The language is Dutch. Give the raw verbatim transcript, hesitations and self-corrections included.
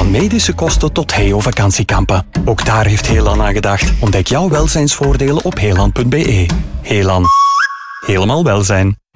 Van medische kosten tot Heo vakantiekampen. Ook daar heeft Heelan aan gedacht. Ontdek jouw welzijnsvoordelen op heelan punt be. Heelan. Helemaal welzijn.